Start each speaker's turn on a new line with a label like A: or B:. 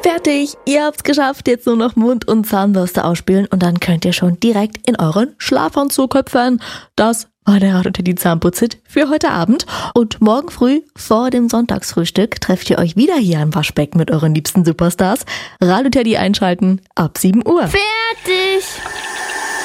A: Fertig, ihr habt's geschafft. Jetzt nur noch Mund- und Zahnbürste ausspülen und dann könnt ihr schon direkt in euren Schlafanzug hüpfen. Das war der Radio Teddy Zahnputzit für heute Abend. Und morgen früh vor dem Sonntagsfrühstück trefft ihr euch wieder hier am Waschbecken mit euren liebsten Superstars. Radio Teddy einschalten ab 7 Uhr.
B: Fertig!